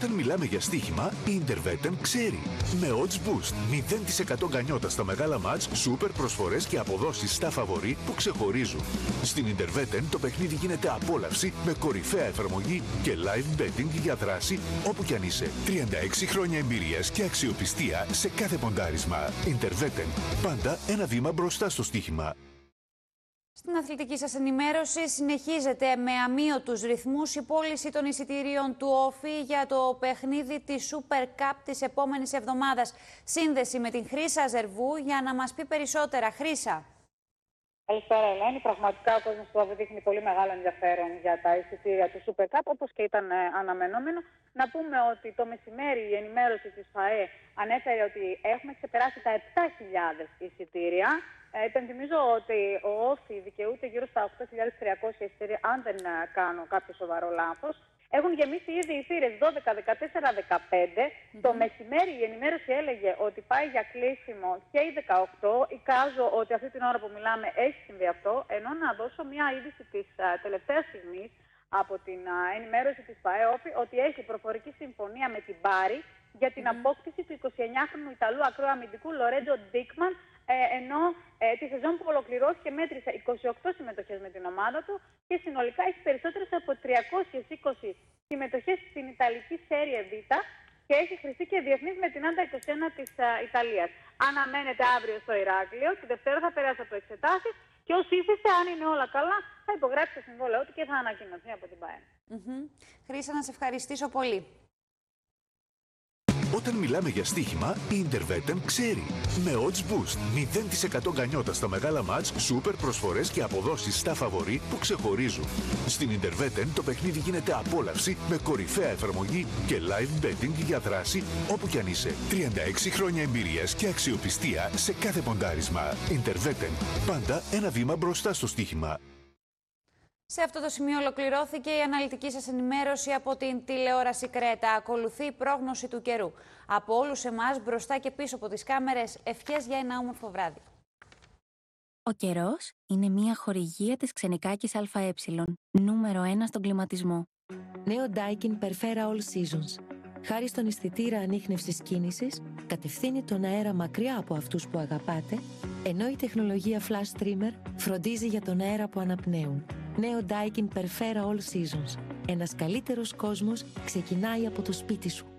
Όταν μιλάμε για στοίχημα, η Intervetten ξέρει. Με odds boost, 0% γκανιότα στα μεγάλα μάτς, σούπερ προσφορές και αποδόσεις στα φαβορί που ξεχωρίζουν. Στην Intervetten το παιχνίδι γίνεται απόλαυση με κορυφαία εφαρμογή και live betting για δράση όπου κι αν είσαι. 36 χρόνια εμπειρίας και αξιοπιστία σε κάθε ποντάρισμα. Intervetten. Πάντα ένα βήμα μπροστά στο στοίχημα. Στην αθλητική σας ενημέρωση συνεχίζεται με αμύωτους ρυθμούς η πώληση των εισιτήριων του Όφη για το παιχνίδι της Super Cup της επόμενης εβδομάδας. Σύνδεση με την Χρύσα Ζερβού για να μας πει περισσότερα. Χρύσα. Καλησπέρα, Ελένη. Πραγματικά ο κόσμος του Όφη δείχνει πολύ μεγάλο ενδιαφέρον για τα εισιτήρια του Super Cup, όπως και ήταν αναμενόμενο. Να πούμε ότι το μεσημέρι η ενημέρωση της ΦΑΕ ανέφερε ότι έχουμε ξεπεράσει τα 7.000 εισιτήρια. Υπενθυμίζω ότι ο Όφη δικαιούται γύρω στα 8.300 εισιτήρια, αν δεν κάνω κάποιο σοβαρό λάθος. Έχουν γεμίσει ήδη οι θύρες 12, 14, 15. Το μεσημέρι η ενημέρωση έλεγε ότι πάει για κλείσιμο και η 18. Εικάζω ότι αυτή την ώρα που μιλάμε έχει συμβεί αυτό. Ενώ να δώσω μια είδηση της τελευταίας στιγμής από την ενημέρωση της ΠΑΕΟΦΗ ότι έχει προφορική συμφωνία με την Μπάρι για την απόκτηση του 29χρονου Ιταλού ακραίου αμυντικού Λορέτζο Ντίκμαν, ενώ τη σεζόν που ολοκληρώθηκε μέτρησε 28 συμμετοχές με την ομάδα του και συνολικά έχει περισσότερες από 320 συμμετοχές στην Ιταλική Serie Β και έχει χρηστεί και διεθνής με την Άντα 21 της Ιταλίας. Αναμένεται αύριο στο Ηράκλειο, τη Δευτέρα θα περάσει από εξετάσεις και ως ήθιστε, αν είναι όλα καλά, θα υπογράψει το συμβόλαιό του και θα ανακοινωθεί από την ΠΑΕ. Χρύσα, να σε ευχαριστήσω πολύ. Όταν μιλάμε για στοίχημα, η Intervetten ξέρει. Με odds boost, 0% γκανιότα στα μεγάλα μάτς, σούπερ προσφορές και αποδόσεις στα φαβορί που ξεχωρίζουν. Στην Intervetten το παιχνίδι γίνεται απόλαυση με κορυφαία εφαρμογή και live betting για δράση όπου κι αν είσαι. 36 χρόνια εμπειρίας και αξιοπιστία σε κάθε ποντάρισμα. Intervetten. Πάντα ένα βήμα μπροστά στο στοίχημα. Σε αυτό το σημείο ολοκληρώθηκε η αναλυτική σας ενημέρωση από την τηλεόραση Κρέτα. Ακολουθεί η πρόγνωση του καιρού. Από όλους εμάς, μπροστά και πίσω από τις κάμερες, ευχές για ένα όμορφο βράδυ. Ο καιρός είναι μια χορηγία της Ξενικάκης ΑΕ, νούμερο 1 στον κλιματισμό. Νέο Daikin Perfera All Seasons. Χάρη στον αισθητήρα ανίχνευσης κίνησης, κατευθύνει τον αέρα μακριά από αυτούς που αγαπάτε, ενώ η τεχνολογία Flash Trimmer φροντίζει για τον αέρα που αναπνέουν. Νέο Daikin Perfera All Seasons. Ένας καλύτερος κόσμος ξεκινάει από το σπίτι σου.